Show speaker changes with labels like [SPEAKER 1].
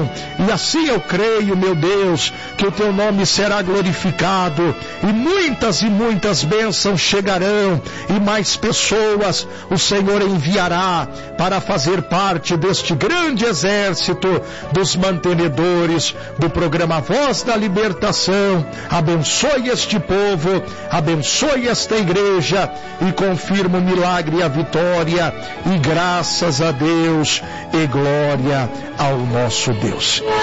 [SPEAKER 1] coração. E assim eu creio, meu Deus, que o teu nome será glorificado e muitas bênçãos chegarão e mais pessoas o Senhor enviará para fazer parte deste grande exército dos mantenedores do programa Voz da Libertação. Abençoe este povo, abençoe esta igreja e confirma o milagre e a vitória, e graças a Deus e glória ao nosso Deus.